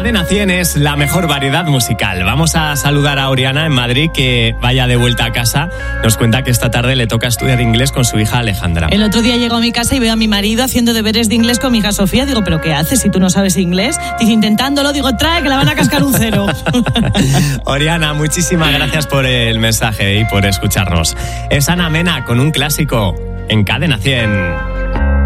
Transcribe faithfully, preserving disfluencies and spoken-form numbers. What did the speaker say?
Cadena cien es la mejor variedad musical. Vamos a saludar a Oriana en Madrid, que vaya de vuelta a casa. Nos cuenta que esta tarde le toca estudiar inglés con su hija Alejandra. El otro día llego a mi casa y veo a mi marido haciendo deberes de inglés con mi hija Sofía. Digo, ¿pero qué haces si tú no sabes inglés? Dice, intentándolo. Digo, trae, que la van a cascar un cero. Oriana, muchísimas gracias por el mensaje y por escucharnos. Es Ana Mena con un clásico en Cadena cien.